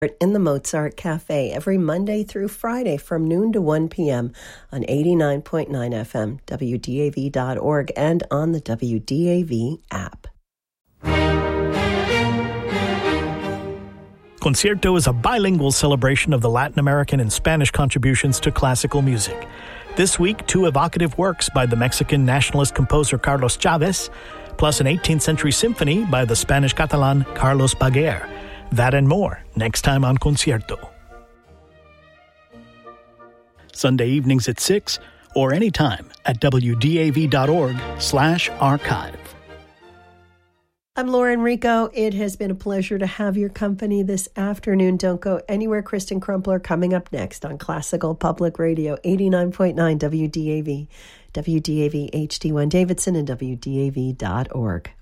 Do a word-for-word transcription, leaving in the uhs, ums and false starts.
in the Mozart Cafe every Monday through Friday from noon to one p.m. on eighty-nine point nine F M, W D A V dot org, and on the W D A V app. Concierto is a bilingual celebration of the Latin American and Spanish contributions to classical music. This week, two evocative works by the Mexican nationalist composer Carlos Chávez, plus an eighteenth century symphony by the Spanish Catalan Carlos Baguer. That and more, next time on Concierto. Sunday evenings at six, or anytime at W D A V dot org slash archive. I'm Lauren Rico. It has been a pleasure to have your company this afternoon. Don't go anywhere. Kristen Crumpler coming up next on Classical Public Radio, eighty-nine point nine W D A V, W D A V H D one Davidson, and W D A V dot org.